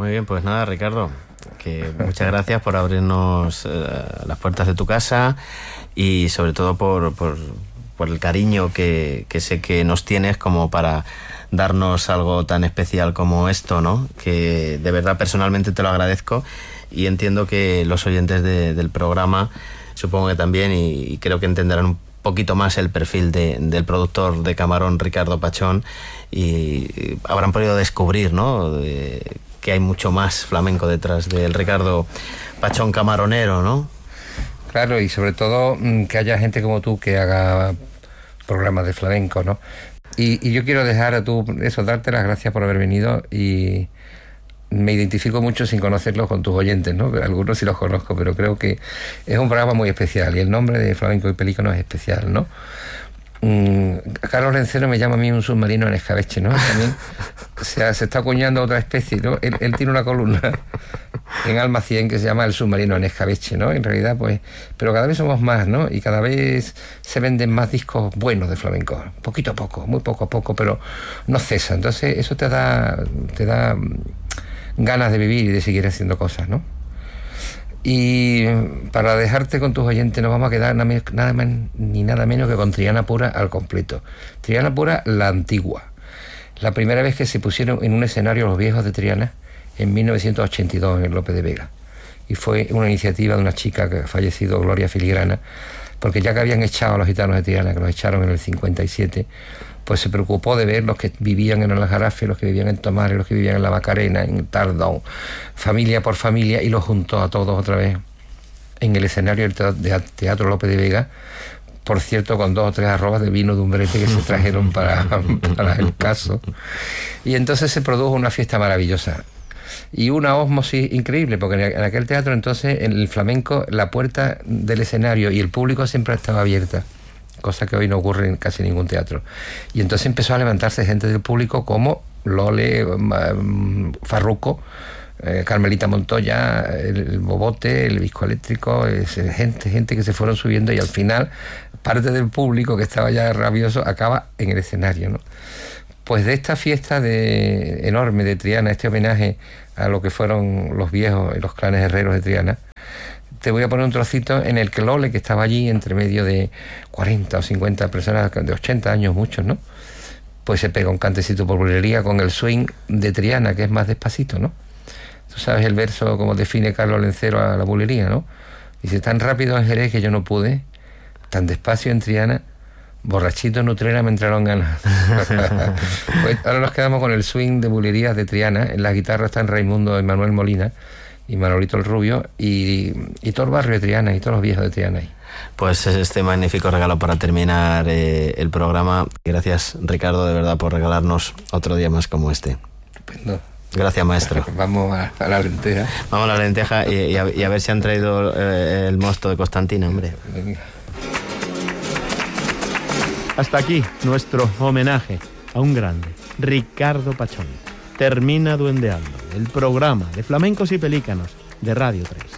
Muy bien, pues nada, Ricardo, que muchas gracias por abrirnos las puertas de tu casa y sobre todo por el cariño que sé que nos tienes como para darnos algo tan especial como esto, ¿no? Que de verdad personalmente te lo agradezco y entiendo que los oyentes del programa supongo que también y creo que entenderán un poquito más el perfil del productor de camarón Ricardo Pachón y habrán podido descubrir, ¿no? Que hay mucho más flamenco detrás del Ricardo Pachón camaronero, ¿no? Claro, y sobre todo que haya gente como tú que haga programas de flamenco, ¿no? Y yo quiero darte las gracias por haber venido y me identifico mucho sin conocerlos con tus oyentes, ¿no? Algunos sí los conozco, pero creo que es un programa muy especial y el nombre de Flamenco y Pelícano es especial, ¿no? Carlos Lencero me llama a mí un submarino en escabeche, ¿no? También se está acuñando otra especie, ¿no? Él tiene una columna en Alma 100 que se llama El submarino en escabeche, ¿no? En realidad, pues, pero cada vez somos más, ¿no? Y cada vez se venden más discos buenos de flamenco, poquito a poco, muy poco a poco, pero no cesa. Entonces eso te da ganas de vivir y de seguir haciendo cosas, ¿no? Y para dejarte con tus oyentes nos vamos a quedar nada más ni nada menos que con Triana Pura al completo. Triana Pura, la antigua. La primera vez que se pusieron en un escenario los viejos de Triana en 1982 en el Lope de Vega. Y fue una iniciativa de una chica que ha fallecido, Gloria Filigrana, porque ya que habían echado a los gitanos de Triana, que los echaron en el 57, pues se preocupó de ver los que vivían en el Aljarafe, los que vivían en Tomares, los que vivían en la Macarena, en Tardón, familia por familia, y los juntó a todos otra vez en el escenario del Teatro Lope de Vega, por cierto, con 2 o 3 arrobas de vino de Umbrete que se trajeron para el caso. Y entonces se produjo una fiesta maravillosa y una ósmosis increíble, porque en aquel teatro entonces, en el flamenco, la puerta del escenario y el público siempre estaba abierta, cosa que hoy no ocurre en casi ningún teatro. Y entonces empezó a levantarse gente del público como Lole, Farruco, Carmelita Montoya, el Bobote, el Viscoeléctrico, gente que se fueron subiendo y al final parte del público que estaba ya rabioso acaba en el escenario, ¿no? Pues de esta fiesta enorme de Triana, este homenaje a lo que fueron los viejos y los clanes herreros de Triana, te voy a poner un trocito en el que Lole, que estaba allí entre medio de 40 o 50 personas de 80 años, muchos, ¿no? Pues se pega un cantecito por bulería con el swing de Triana, que es más despacito, ¿no? Tú sabes el verso como define Carlos Lencero a la bulería, ¿no? Dice: tan rápido en Jerez que yo no pude, tan despacio en Triana, borrachito en Utrera me entraron ganas. Pues ahora nos quedamos con el swing de bulerías de Triana. En la guitarra están Raimundo y Manuel Molina y Manolito el Rubio y todo el barrio de Triana y todos los viejos de Triana ahí. Pues este magnífico regalo para terminar el programa. Gracias, Ricardo, de verdad, por regalarnos otro día más como este. Estupendo. Gracias, maestro. Vamos a la lenteja. Vamos a la lenteja y a ver si han traído el mosto de Constantina, hombre. Venga. Hasta aquí nuestro homenaje a un grande, Ricardo Pachón. Termina Duendeando, el programa de flamencos y pelícanos de Radio 3.